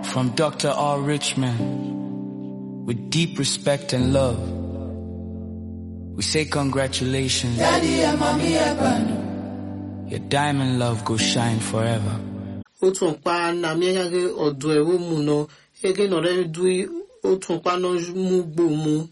from Dr. R. Richmond. With deep respect and love, we say congratulations. Daddy and mommy ebanu. Your diamond love go shine forever. Otunpa na miegage odo ewo mu no ege no re du otunpa no mu gbo mu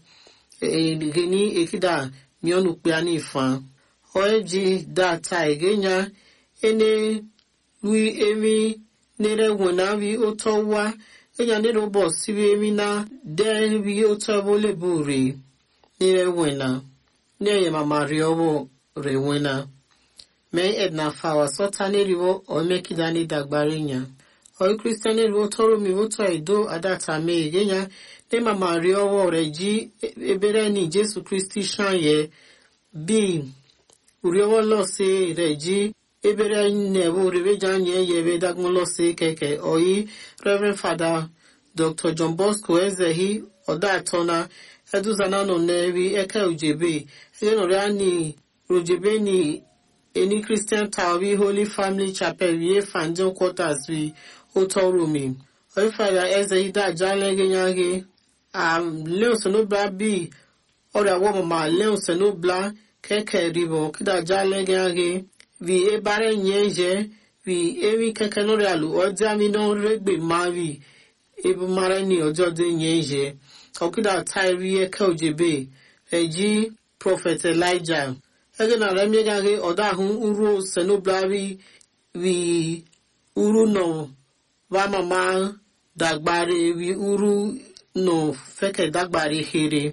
ege ni ekida mi onu pe ani ifan oeji data egenya ene wi emi nere wona wi otowa enya ne robo sibi emi na de wi otobole buri nere wona ne ye mama riowo re wona me edna fawa sotane riwo o mekidani dagbarinya o Christian riwo toro mi woto edo adata me egenya ne mama riowo reji ebere ni Jesu Christi shanye bi uriwo lo se reji ebere ne wo revejanye yebe dagmo lo se keke oyi Reverend Father Dr. John Bosco Ezehi oda tona eduzana no nevi eke ujebe eno reani ujebe ni any Christian tower, Holy Family Chapel, we Fanjo quarters, we hotel room. Our father Ezeida Jalenganyage, Leon Senobla B, or a woman, Leon Senobla, Keke Ribo, Kida Jalenganyage, we a barren yeje, we every Kakanoralu, or Jamino Regbe Mavi, Ebu Marani or Jordan yeje, or Kida Tyree Kojebe, Eji, Prophet Elijah. Again, I remember oda hun uru senoblavi vi uru no vamama dagbari vi uru no feke dagbari here.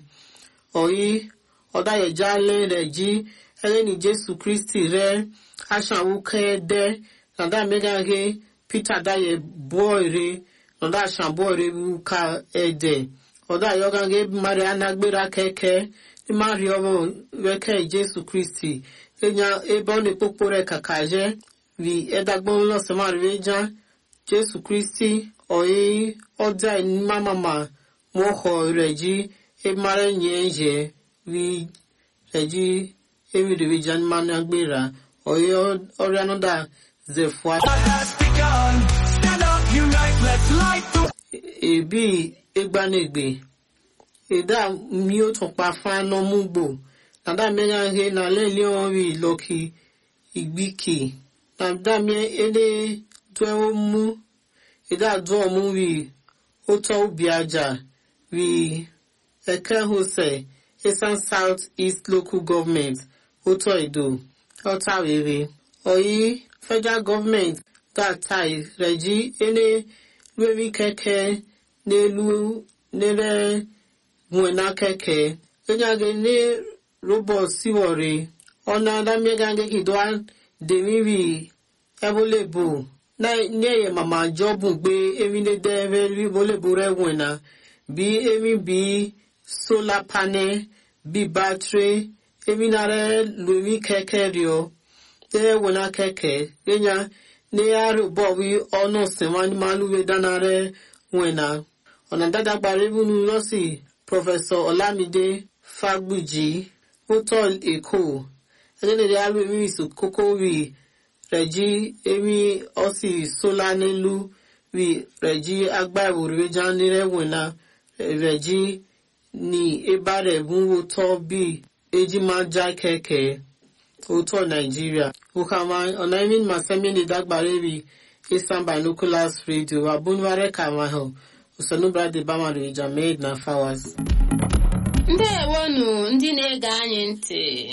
Oyi oda ye jale reji ni Jesu Christi re asha uke de nada megage Peter da ye boy re nada asha boy re uka ede oda yoga ge Mariana gbera keke Mario weke Jesu Christi enya ebone popore kakaje vi edagbon lo se marveja Jesu Christi oyi oda mama moho reji e mare nyeje vi reji ewi revijan managbera oyi oriano da zefwa stand up unite let's light ebi egbanegbe Eda mi o tun pa fan no mugbo. Nada mega he na le wi loki igbiki. Nada mi ele do mu. Eda do mu wi o to biaja wi eke hose Eastern South East Local Government o to edo. O ta wewe. Oyi federal government that tai reji ene wewi keke nelu nere Mwena keke, enyage ne robot siwore, ona da megange kidwa demiwi evolebo, na nye mama jobu gbe emi ne deve rivolebo rewena, bi emi bi solar panel, bi battery, emi nare lumi keke rio, te wena keke, enya ne ya robot wi ono semani maluwe danare wena, ona dada barebu nulosi, Professor Olamide Fagbuji, Hotel Eko, Agene de Alu Emi su Koko wi Reji Emi Osi Solanelu wi Reji Agba Urijan Nire Wena Reji ni Ebare Bunwo To Bi Ejima Jakeke Hotel Nigeria. Ukama Onaimin Masemi ni Dagbare wi Eastern Binoculars Radio Abunware Kamaho. Usanubra de Bamaru Jamed na Fawas. Ndewonu ndị na-ege anyị ntị.